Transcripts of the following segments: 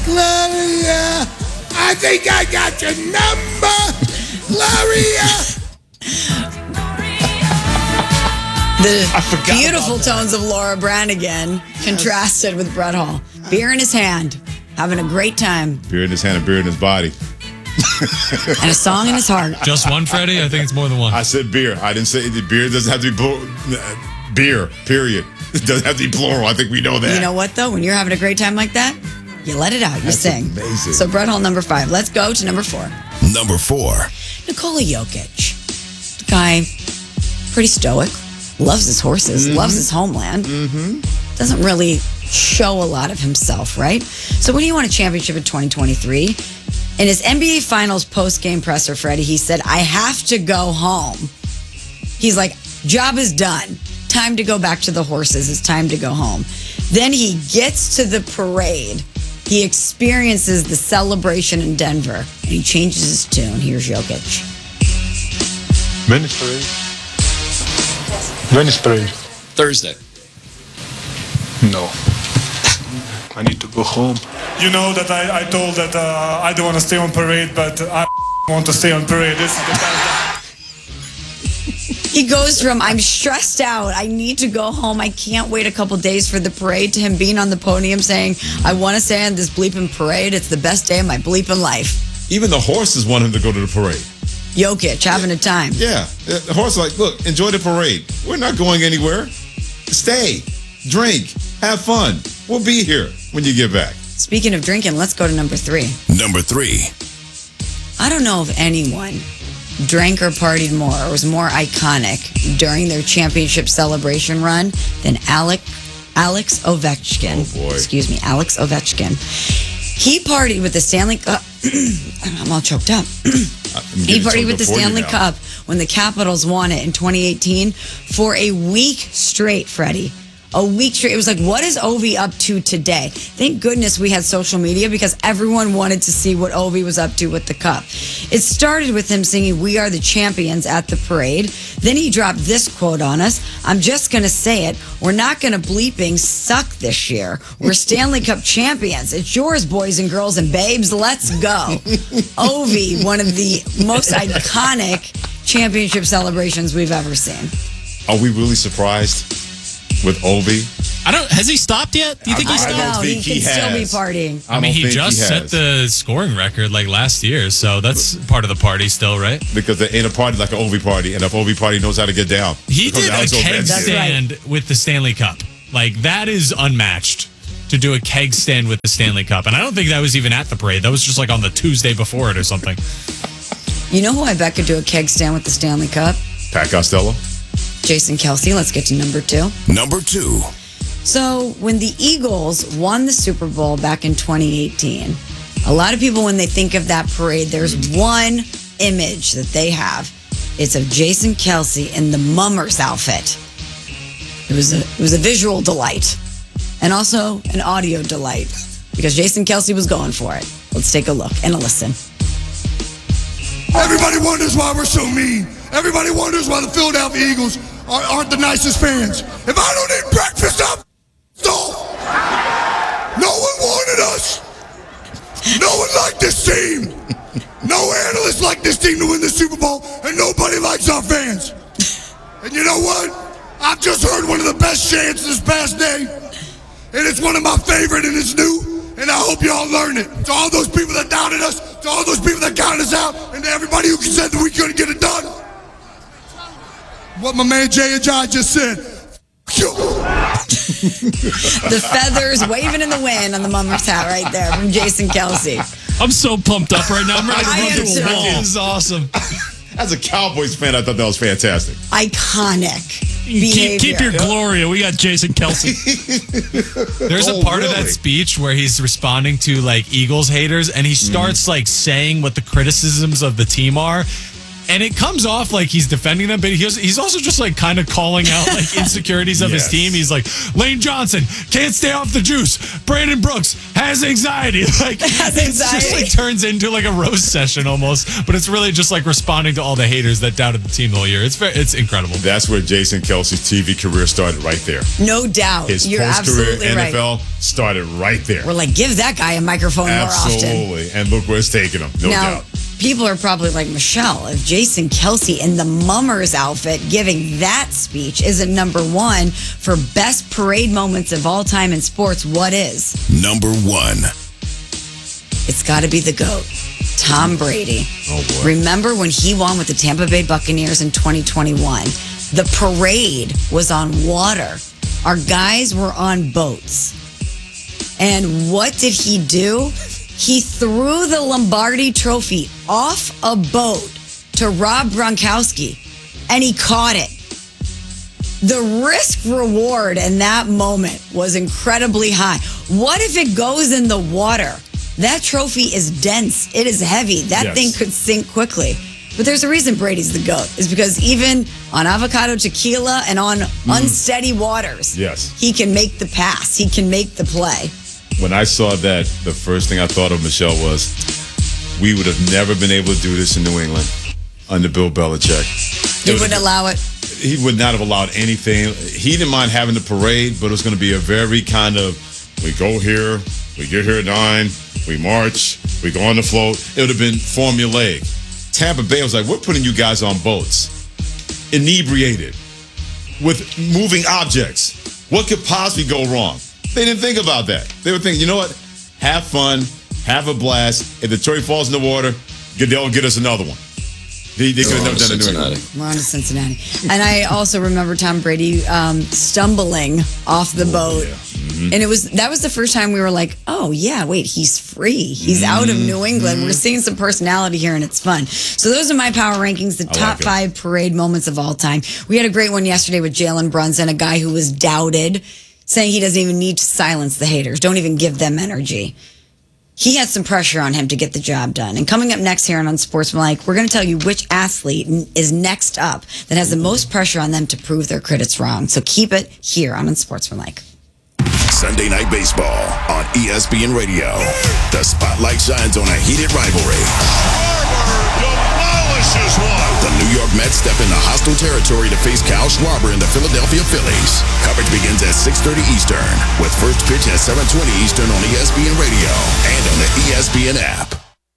Gloria, I think I got your number. Gloria. The beautiful tones of Laura Branigan contrasted with Brett Hall. Beer in his hand, having a great time. Beer in his hand and beer in his body. And a song in his heart. Just one, Freddie? I think it's more than one. I said beer. I didn't say beer doesn't have to be beer, period. It doesn't have to be plural. I think we know that. You know what, though? When you're having a great time like that, you let it out. You That's sing. amazing. So Brett Hall, number 5. Let's go to number 4. Number 4. Nikola Jokic. The guy, pretty stoic. Loves his horses. Loves his homeland. Doesn't really show a lot of himself, right? So when he won a championship in 2023, in his NBA Finals post-game presser, Freddie, he said, I have to go home. He's like, job is done. Time to go back to the horses. It's time to go home. Then he gets to the parade. He experiences the celebration in Denver, and he changes his tune. Here's Jokic. Venice parade. Venice parade. Thursday. No. I need to go home. You know that I told that I don't want to stay on parade, but I want to stay on parade. This is the best. He goes from, I'm stressed out, I need to go home, I can't wait a couple days for the parade, to him being on the podium saying, I want to stay on this bleeping parade. It's the best day of my bleeping life. Even the horses want him to go to the parade. Jokic having a time. Yeah. The horse is like, look, enjoy the parade. We're not going anywhere. Stay, drink, have fun. We'll be here when you get back. Speaking of drinking, let's go to number 3. Number 3. I don't know if anyone drank or partied more or was more iconic during their championship celebration run than Alex Ovechkin. Oh, boy. Excuse me, Alex Ovechkin. He partied with the Stanley Cup. I'm all choked up. He partied with the Stanley Cup when the Capitals won it in 2018 for a week straight, Freddie. A week straight. It was like, what is Ovi up to today? Thank goodness we had social media because everyone wanted to see what Ovi was up to with the cup. It started with him singing We Are the Champions at the parade. Then he dropped this quote on us. I'm just going to say it. We're not going to bleeping suck this year. We're Stanley Cup champions. It's yours, boys and girls and babes. Let's go. Ovi, one of the most iconic championship celebrations we've ever seen. Are we really surprised with Ovi? Has he stopped yet? Do you think he stopped? I don't think he can still be partying. I mean, he just set the scoring record like last year, so that's part of the party still, right? Because there ain't a party like an Ovi party, and if Ovi party knows how to get down. He did a keg stand with the Stanley Cup. Like, that is unmatched, to do a keg stand with the Stanley Cup. And I don't think that was even at the parade. That was just like on the Tuesday before it or something. You know who I bet could do a keg stand with the Stanley Cup? Pat Costello. Jason Kelce. Let's get to number 2. Number 2. So when the Eagles won the Super Bowl back in 2018, a lot of people, when they think of that parade, there's one image that they have. It's of Jason Kelce in the Mummers outfit. It was a visual delight and also an audio delight because Jason Kelce was going for it. Let's take a look and a listen. Everybody wonders why we're so mean. Everybody wonders why the Philadelphia Eagles aren't the nicest fans. If I don't eat breakfast, I'm off. No one wanted us. No one liked this team. No analyst liked this team to win the Super Bowl, and nobody likes our fans. And you know what? I've just heard one of the best chants this past day, and it's one of my favorite, and it's new, and I hope y'all learn it. To all those people that doubted us, to all those people that counted us out, and to everybody who said that we couldn't get it done. What my man Jay Ajay just said. The feathers waving in the wind on the Mummers hat right there from Jason Kelce. I'm so pumped up right now. I'm ready to run through a wall. This is awesome. As a Cowboys fan, I thought that was fantastic. Iconic behavior. Keep your Gloria. We got Jason Kelce. There's a part of that speech where he's responding to like Eagles haters, and he starts like saying what the criticisms of the team are. And it comes off like he's defending them, but he's also just like kind of calling out like insecurities of his team. He's like, Lane Johnson can't stay off the juice. Brandon Brooks has anxiety. Like it just like turns into like a roast session almost, but it's really just like responding to all the haters that doubted the team the whole year. It's incredible. That's where Jason Kelce's TV career started right there. No doubt. His You're post-career absolutely NFL right. started right there. We're like, give that guy a microphone more often. Absolutely. And look where it's taking him. No doubt. People are probably like, Michelle, if Jason Kelce in the Mummers outfit giving that speech isn't number one for best parade moments of all time in sports, what is? Number 1. It's got to be the GOAT, Tom Brady. Oh, boy. Remember when he won with the Tampa Bay Buccaneers in 2021? The parade was on water. Our guys were on boats. And what did he do? He threw the Lombardi Trophy off a boat to Rob Gronkowski, and he caught it. The risk reward in that moment was incredibly high. What if it goes in the water? That trophy is dense. It is heavy. That thing could sink quickly. But there's a reason Brady's the GOAT. Is because even on avocado tequila and on unsteady waters, he can make the pass. He can make the play. When I saw that, the first thing I thought of, Michelle, was we would have never been able to do this in New England under Bill Belichick. He wouldn't allow it. He would not have allowed anything. He didn't mind having the parade, but it was going to be a very kind of, we go here, we get here at 9, we march, we go on the float. It would have been formulaic. Tampa Bay was like, we're putting you guys on boats, inebriated, with moving objects. What could possibly go wrong? They didn't think about that. They were thinking, you know what? Have fun, have a blast. If the trophy falls in the water, they'll get us another one. They could have never done it in New England. We're on to Cincinnati. And I also remember Tom Brady stumbling off the boat. Yeah. Mm-hmm. And that was the first time we were like, oh, yeah, wait, he's free. He's out of New England. We're seeing some personality here, and it's fun. So those are my power rankings, the top 5 parade moments of all time. We had a great one yesterday with Jalen Brunson, a guy who was doubted, saying he doesn't even need to silence the haters. Don't even give them energy. He had some pressure on him to get the job done. And coming up next here on Unsportsmanlike, we're going to tell you which athlete is next up that has the most pressure on them to prove their critics wrong. So keep it here on Unsportsmanlike. Sunday Night Baseball on ESPN Radio. The spotlight shines on a heated rivalry. Demolishes one. The New York Mets step into hostile territory to face Kyle Schwarber and the Philadelphia Phillies. Coverage begins at 6:30 Eastern, with first pitch at 7:20 Eastern on ESPN Radio and on the ESPN app.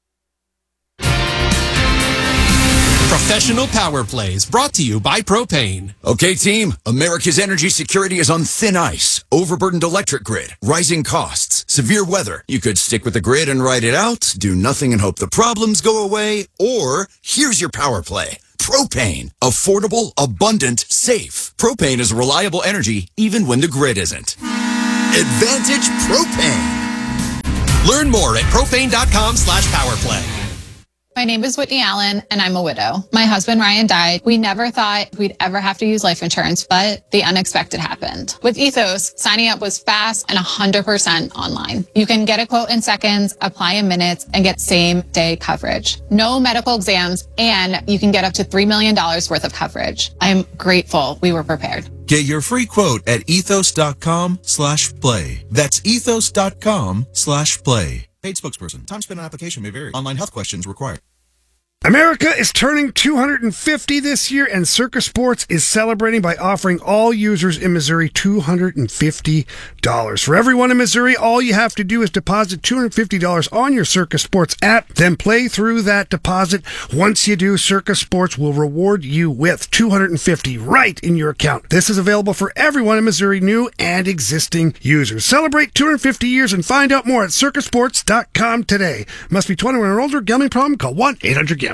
Professional Power Plays brought to you by Propane. Okay, team, America's energy security is on thin ice. Overburdened electric grid, rising costs, severe weather. You could stick with the grid and ride it out, do nothing and hope the problems go away, or here's your power play. Propane. Affordable, abundant, safe. Propane is reliable energy even when the grid isn't. Advantage Propane. Learn more at propane.com/powerplay. My name is Whitney Allen, and I'm a widow. My husband, Ryan, died. We never thought we'd ever have to use life insurance, but the unexpected happened. With Ethos, signing up was fast and 100% online. You can get a quote in seconds, apply in minutes, and get same-day coverage. No medical exams, and you can get up to $3 million worth of coverage. I'm grateful we were prepared. Get your free quote at ethos.com/play. That's ethos.com/play. Paid spokesperson. Time spent on application may vary. Online health questions required. America is turning 250 this year, and Circa Sports is celebrating by offering all users in Missouri $250. For everyone in Missouri, all you have to do is deposit $250 on your Circa Sports app, then play through that deposit. Once you do, Circa Sports will reward you with $250 right in your account. This is available for everyone in Missouri, new and existing users. Celebrate 250 years and find out more at circasports.com today. Must be 21 or older. Gambling problem? Call 1-800-GAMBLER.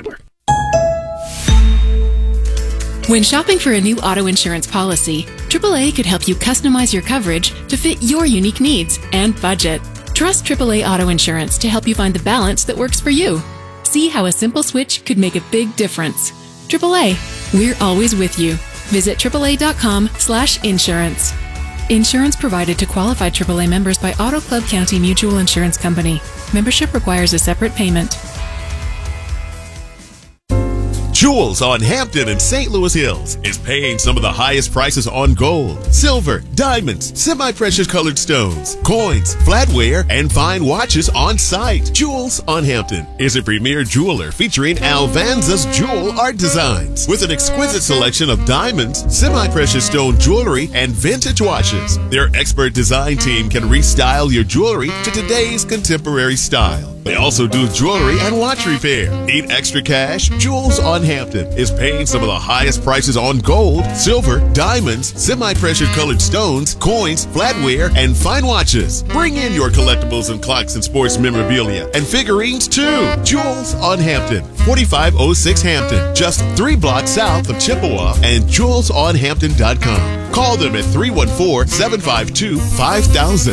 When shopping for a new auto insurance policy, AAA could help you customize your coverage to fit your unique needs and budget. Trust AAA Auto Insurance to help you find the balance that works for you. See how a simple switch could make a big difference. AAA, we're always with you. Visit AAA.com/insurance. Insurance provided to qualified AAA members by Auto Club County Mutual Insurance Company. Membership requires a separate payment. Jewels on Hampton and St. Louis Hills is paying some of the highest prices on gold, silver, diamonds, semi-precious colored stones, coins, flatware, and fine watches on site. Jewels on Hampton is a premier jeweler featuring Alvanza's jewel art designs with an exquisite selection of diamonds, semi-precious stone jewelry, and vintage watches. Their expert design team can restyle your jewelry to today's contemporary style. They also do jewelry and watch repair. Need extra cash? Jewels on Hampton is paying some of the highest prices on gold, silver, diamonds, semi-precious colored stones, coins, flatware, and fine watches. Bring in your collectibles and clocks and sports memorabilia and figurines too. Jewels on Hampton, 4506 Hampton, just 3 blocks south of Chippewa, and jewelsonhampton.com. Call them at 314-752-5000,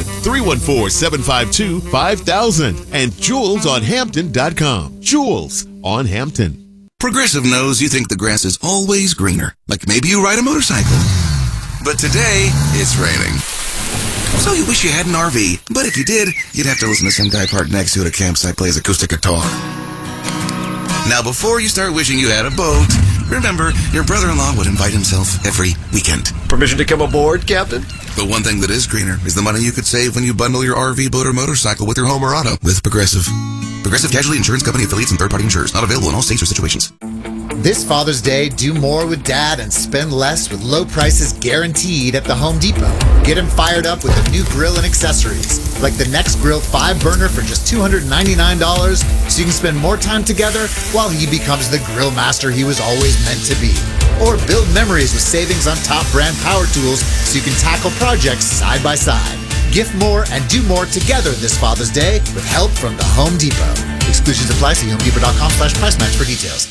314-752-5000, and jewelsonhampton.com. Jewels on Hampton. Progressive knows you think the grass is always greener, like maybe you ride a motorcycle. But today, it's raining. So you wish you had an RV, but if you did, you'd have to listen to some guy parked next to you at a campsite play his acoustic guitar. Now, before you start wishing you had a boat, remember, your brother-in-law would invite himself every weekend. Permission to come aboard, Captain? But one thing that is greener is the money you could save when you bundle your RV, boat, or motorcycle with your home or auto with Progressive. Progressive Casualty Insurance Company affiliates and third-party insurers. Not available in all states or situations. This Father's Day, do more with Dad and spend less with low prices guaranteed at the Home Depot. Get him fired up with a new grill and accessories, like the Next Grill 5-burner for just $299, so you can spend more time together while he becomes the grill master he was always meant to be. Or build memories with savings on top brand power tools so you can tackle projects side by side. Gift more and do more together this Father's Day with help from the Home Depot. Exclusions apply. See HomeDepot.com/price match for details.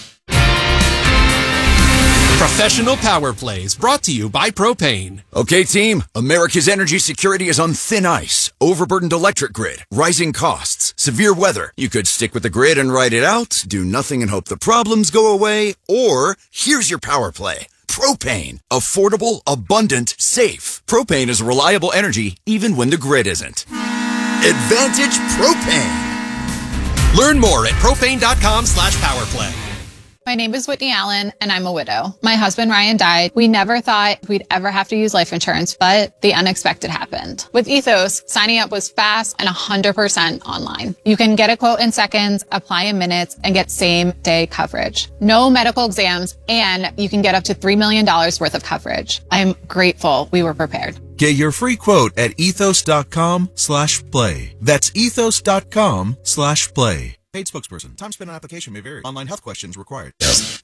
Professional Power Plays brought to you by Propane. Okay, team. America's energy security is on thin ice. Overburdened electric grid, rising costs, severe weather. You could stick with the grid and ride it out, do nothing and hope the problems go away, or here's your power play. Propane. Affordable, abundant, safe. Propane is reliable energy even when the grid isn't. Advantage Propane. Learn more at propane.com/powerplay. My name is Whitney Allen, and I'm a widow. My husband, Ryan, died. We never thought we'd ever have to use life insurance, but the unexpected happened. With Ethos, signing up was fast and 100% online. You can get a quote in seconds, apply in minutes, and get same-day coverage. No medical exams, and you can get up to $3 million worth of coverage. I'm grateful we were prepared. Get your free quote at ethos.com/play. That's ethos.com/play. Paid spokesperson. Time spent on application may vary. Online health questions required. Yes.